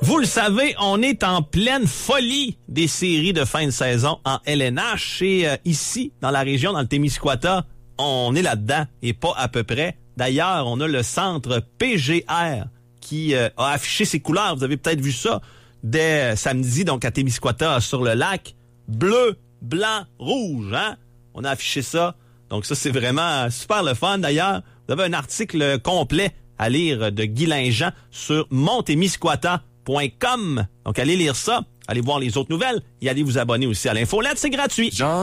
Vous le savez, on est en pleine folie des séries de fin de saison en LNH. Et ici, dans la région, dans le Témiscouata, on est là-dedans et pas à peu près. D'ailleurs, on a le centre PGR qui a affiché ses couleurs. Vous avez peut-être vu ça dès samedi, donc à Témiscouata, sur le lac. Bleu, blanc, rouge, hein? On a affiché ça. Donc ça, c'est vraiment super le fun. D'ailleurs, vous avez un article complet à lire de Guy Linjean sur montémiscouata.com. Donc allez lire ça, allez voir les autres nouvelles et allez vous abonner aussi à l'Infolette, c'est gratuit.